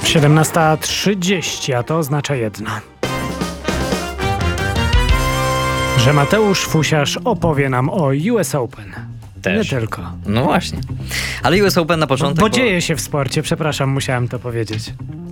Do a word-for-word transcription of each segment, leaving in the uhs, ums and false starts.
siedemnasta trzydzieści, a to oznacza jedno. Że Mateusz Fusiarz opowie nam o U S Open. Też. Nie tylko. No właśnie. Ale U S Open na początek... Bo, bo dzieje się w sporcie, przepraszam, musiałem to powiedzieć.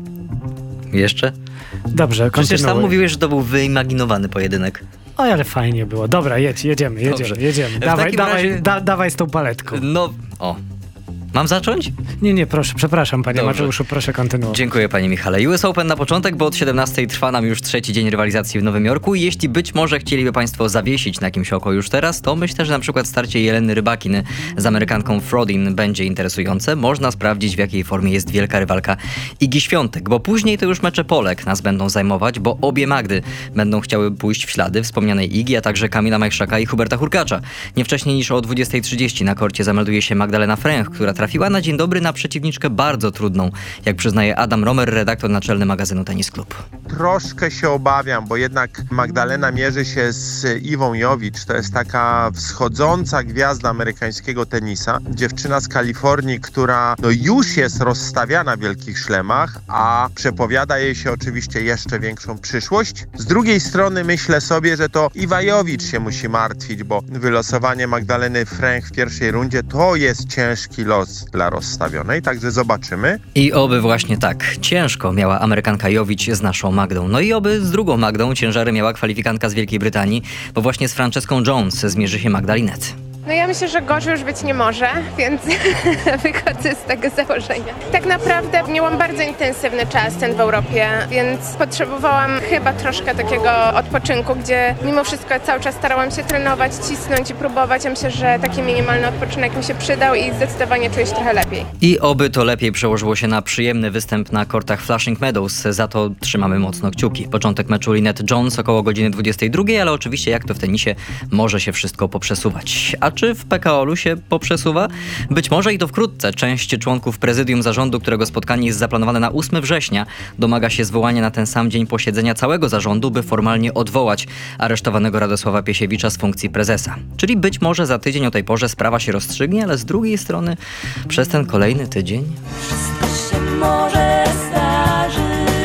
Jeszcze? Dobrze, kontynuuj. Przecież sam mówiłeś, że to był wyimaginowany pojedynek. Oj, ale fajnie było. Dobra, jedź, jedziemy, jedziemy, Dobrze. jedziemy. W Dawaj, takim dawaj, razie- da, dawaj z tą paletką. No, o. Mam zacząć? Nie, nie, proszę, przepraszam, panie Dobrze. Mateuszu, proszę kontynuować. Dziękuję, panie Michale. U S Open na początek, bo od siedemnastej trwa nam już trzeci dzień rywalizacji w Nowym Jorku i jeśli być może chcieliby państwo zawiesić na kimś oko już teraz, to myślę, że na przykład starcie Jeleny Rybakin z Amerykanką Frodin będzie interesujące. Można sprawdzić, w jakiej formie jest wielka rywalka Igi Świątek, bo później to już mecze Polek nas będą zajmować, bo obie Magdy będą chciały pójść w ślady wspomnianej Igi, a także Kamila Majszaka i Huberta Hurkacza. Nie wcześniej niż o dwudziestej trzydzieści na korcie zamelduje się Magdalena Fręch, która trafiła na dzień dobry na przeciwniczkę bardzo trudną, jak przyznaje Adam Romer, redaktor naczelny magazynu Tenis Club. Troszkę się obawiam, bo jednak Magdalena mierzy się z Iwą Jowicz. To jest taka wschodząca gwiazda amerykańskiego tenisa. Dziewczyna z Kalifornii, która no już jest rozstawiana w wielkich szlemach, a przepowiada jej się oczywiście jeszcze większą przyszłość. Z drugiej strony myślę sobie, że to Iwa Jowicz się musi martwić, bo wylosowanie Magdaleny Fręch w pierwszej rundzie to jest ciężki los dla rozstawionej, także zobaczymy. I oby właśnie tak. Ciężko miała Amerykanka Jowicz z naszą Magdą. No i oby z drugą Magdą ciężary miała kwalifikantka z Wielkiej Brytanii, bo właśnie z Franceską Jones zmierzy się Magda Linette. No ja myślę, że gorzej już być nie może, więc wychodzę z tego założenia. Tak naprawdę miałam bardzo intensywny czas ten w Europie, więc potrzebowałam chyba troszkę takiego odpoczynku, gdzie mimo wszystko cały czas starałam się trenować, cisnąć i próbować. Ja myślę, że taki minimalny odpoczynek mi się przydał i zdecydowanie czuję się trochę lepiej. I oby to lepiej przełożyło się na przyjemny występ na kortach Flushing Meadows. Za to trzymamy mocno kciuki. Początek meczu Linette Jones około godziny dwudziestej drugiej, ale oczywiście jak to w tenisie może się wszystko poprzesuwać. A czy w P K O L-u się poprzesuwa? Być może i to wkrótce. Część członków prezydium zarządu, którego spotkanie jest zaplanowane na ósmego września, domaga się zwołania na ten sam dzień posiedzenia całego zarządu, by formalnie odwołać aresztowanego Radosława Piesiewicza z funkcji prezesa. Czyli być może za tydzień o tej porze sprawa się rozstrzygnie, ale z drugiej strony przez ten kolejny tydzień... Wszystko się może zdarzyć.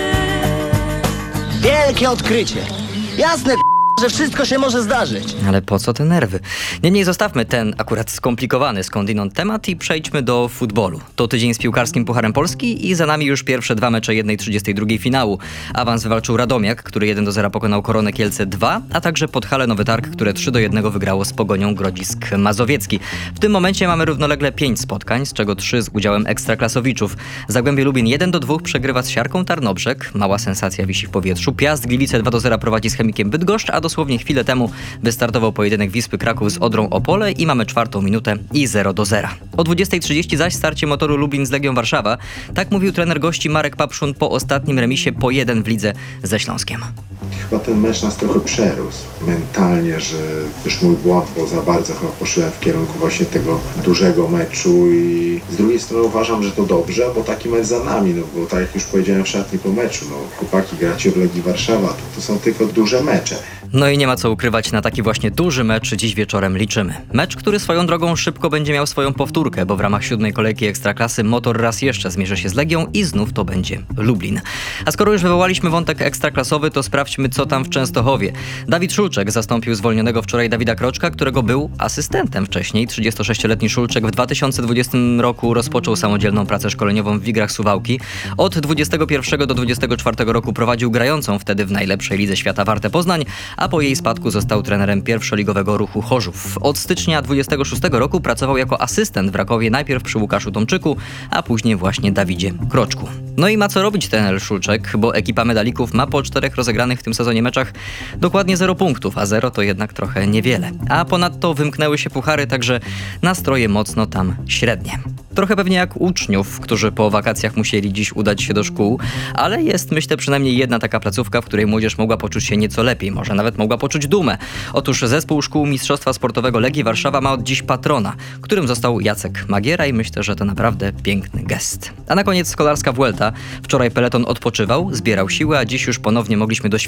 Wielkie odkrycie. Jasne, że wszystko się może zdarzyć. Ale po co te nerwy? Niemniej zostawmy ten akurat skomplikowany skądinąd temat i przejdźmy do futbolu. To tydzień z piłkarskim Pucharem Polski i za nami już pierwsze dwa mecze jednej trzydziestej drugiej finału. Awans wywalczył Radomiak, który jeden do zera pokonał Koronę Kielce dwa, a także Podhale Nowy Targ, które trzy do jednego wygrało z Pogonią Grodzisk Mazowiecki. W tym momencie mamy równolegle pięć spotkań, z czego trzy z udziałem ekstraklasowiczów. Zagłębie Lubin jeden do dwóch przegrywa z Siarką Tarnobrzeg. Mała sensacja wisi w powietrzu. Piast Gliwice dwa do zera prowadzi z Chemikiem Bydgoszcz, a dosłownie chwilę temu wystartował pojedynek Wisły Kraków z Odrą Opole i mamy czwartą minutę i zero do zera. O dwudziestej trzydzieści zaś starcie Motoru Lublin z Legią Warszawa. Tak mówił trener gości Marek Papszun po ostatnim remisie po jeden w lidze ze Śląskiem. Chyba ten mecz nas trochę przerósł mentalnie, że już mój błąd, bo za bardzo chyba poszedłem w kierunku właśnie tego dużego meczu i z drugiej strony uważam, że to dobrze, bo taki mecz za nami, no bo tak jak już powiedziałem w szatni po meczu, no chłopaki gracie w Legii Warszawa, to, to są tylko duże mecze. No i nie ma co ukrywać, na taki właśnie duży mecz dziś wieczorem liczymy. Mecz, który swoją drogą szybko będzie miał swoją powtórkę, bo w ramach siódmej kolejki Ekstraklasy Motor raz jeszcze zmierzy się z Legią i znów to będzie Lublin. A skoro już wywołaliśmy wątek ekstraklasowy, to sprawdźmy, co tam w Częstochowie. Dawid Szulczek zastąpił zwolnionego wczoraj Dawida Kroczka, którego był asystentem wcześniej. trzydziestosześcioletni Szulczek w dwa tysiące dwudziestym roku rozpoczął samodzielną pracę szkoleniową w Wigrach Suwałki. Od dwudziestego pierwszego do dwudziestego czwartego roku prowadził grającą wtedy w najlepszej lidze świata Wartę Poznań, a po jej spadku został trenerem pierwszoligowego Ruchu Chorzów. Od stycznia dwudziestego szóstego roku pracował jako asystent w Rakowie, najpierw przy Łukaszu Tomczyku, a później właśnie Dawidzie Kroczku. No i ma co robić trener Szulczek, bo ekipa medalików ma po czterech rozegranych w tym sezonie meczach dokładnie zero punktów, a zero to jednak trochę niewiele. A ponadto wymknęły się puchary, także nastroje mocno tam średnie. Trochę pewnie jak uczniów, którzy po wakacjach musieli dziś udać się do szkół, ale jest, myślę, przynajmniej jedna taka placówka, w której młodzież mogła poczuć się nieco lepiej, może nawet mogła poczuć dumę. Otóż zespół szkół Mistrzostwa Sportowego Legii Warszawa ma od dziś patrona, którym został Jacek Magiera i myślę, że to naprawdę piękny gest. A na koniec skolarska Vuelta. Wczoraj peleton odpoczywał, zbierał siły, a dziś już ponownie mogliśmy doświadczyć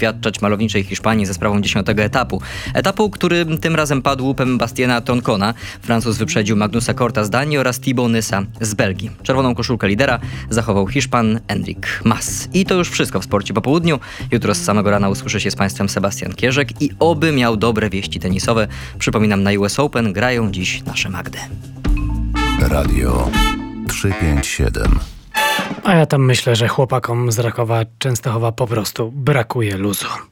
doświadczać malowniczej Hiszpanii ze sprawą dziesiątego etapu. Etapu, który tym razem padł łupem Bastiana Troncona. Francuz wyprzedził Magnusa Korta z Danii oraz Thibaut Nyssa z Belgii. Czerwoną koszulkę lidera zachował Hiszpan Enric Mas. I to już wszystko w Sporcie po południu. Jutro z samego rana usłyszy się z Państwem Sebastian Kierzek i oby miał dobre wieści tenisowe. Przypominam, na U S Open grają dziś nasze Magdy. Radio trzysta pięćdziesiąt siedem. A ja tam myślę, że chłopakom z Rakowa Częstochowa po prostu brakuje luzu.